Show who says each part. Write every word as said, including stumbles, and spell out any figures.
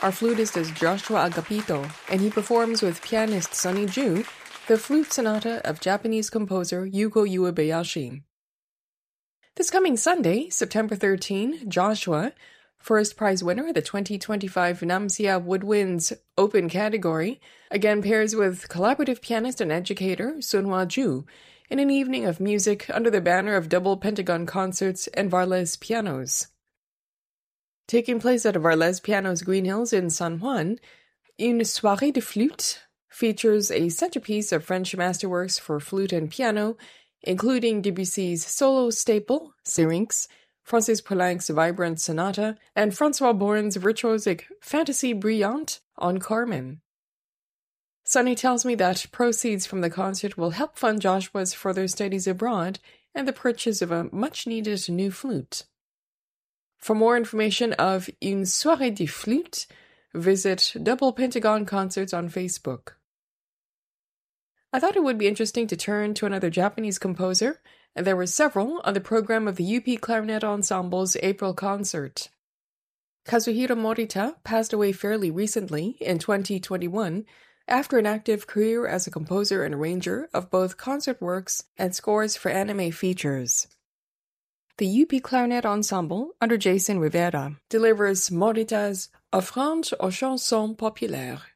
Speaker 1: Our flutist is Joshua Agapito, and he performs with pianist Sonny Ju the flute sonata of Japanese composer Yuko Uebayashi. This coming Sunday, September thirteenth, Joshua, first prize winner of the twenty twenty-five Namsia Woodwinds Open category, again pairs with collaborative pianist and educator Sunhwa Ju in an evening of music under the banner of Double Pentagon Concerts and Varlez Pianos. Taking place at Varlez Pianos Green Hills in San Juan, Une Soirée de Flûte features a centerpiece of French masterworks for flute and piano, including Debussy's solo staple, Syrinx, Francis Poulenc's vibrant sonata, and François Born's virtuosic Fantasy Brillante on Carmen. Sonny tells me that proceeds from the concert will help fund Joshua's further studies abroad and the purchase of a much-needed new flute. For more information of Une Soirée de Flûte, visit Double Pentagon Concerts on Facebook. I thought it would be interesting to turn to another Japanese composer, and there were several on the program of the U P Clarinet Ensemble's April concert. Kazuhiro Morita passed away fairly recently, in twenty twenty-one, after an active career as a composer and arranger of both concert works and scores for anime features. The U P Clarinet Ensemble, under Jason Rivera, delivers Morita's Offrande aux chansons populaires.